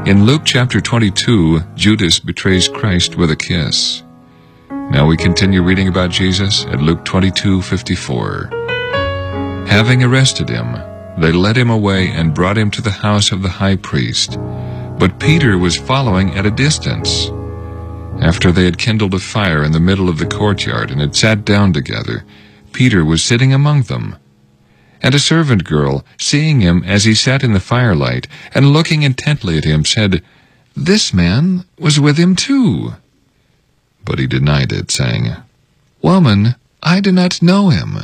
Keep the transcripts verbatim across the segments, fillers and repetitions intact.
In Luke chapter twenty-two, Judas betrays Christ with a kiss. Now we continue reading about Jesus at Luke twenty-two fifty-four. Having arrested him, they led him away and brought him to the house of the high priest. But Peter was following at a distance. After they had kindled a fire in the middle of the courtyard and had sat down together, Peter was sitting among them. And a servant girl, seeing him as he sat in the firelight, and looking intently at him, said, "This man was with him too." But he denied it, saying, "Woman, I do not know him."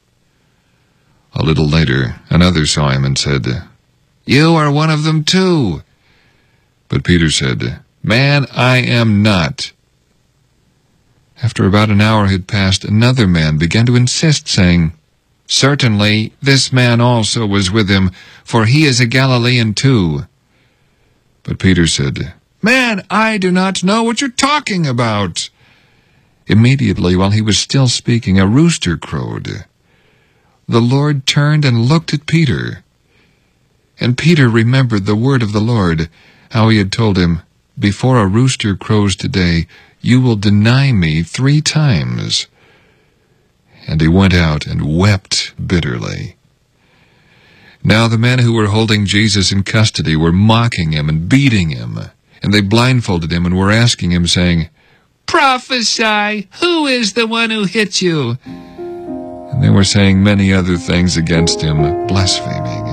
A little later, another saw him and said, "You are one of them too." But Peter said, "Man, I am not." After about an hour had passed, another man began to insist, saying, "Certainly this man also was with him, for he is a Galilean too." But Peter said, "Man, I do not know what you're talking about." Immediately, while he was still speaking, a rooster crowed. The Lord turned and looked at Peter. And Peter remembered the word of the Lord, how he had told him, "Before a rooster crows today, you will deny me three times." And he went out and wept bitterly. Now the men who were holding Jesus in custody were mocking him and beating him, and they blindfolded him and were asking him, saying, "Prophesy, who is the one who hit you?" And they were saying many other things against him, blaspheming.